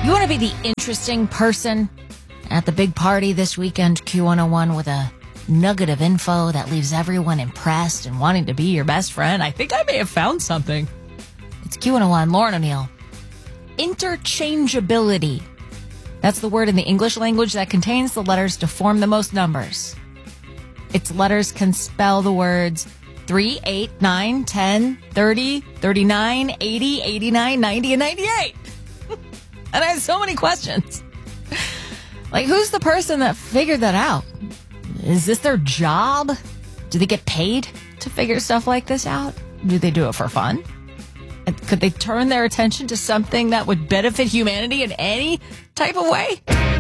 You want to be the interesting person at the big party this weekend, Q101, with a nugget of info that leaves everyone impressed and wanting to be your best friend? I think I may have found something. It's Q101, Lauren O'Neill. Interchangeability. That's the word in the English language that contains the letters to form the most numbers. Its letters can spell the words 3, 8, 9, 10, 30, 39, 80, 89, 90, and 98. And I have so many questions. Like, who's the person that figured that out? Is this their job? Do they get paid to figure stuff like this out? Do they do it for fun? And could they turn their attention to something that would benefit humanity in any type of way?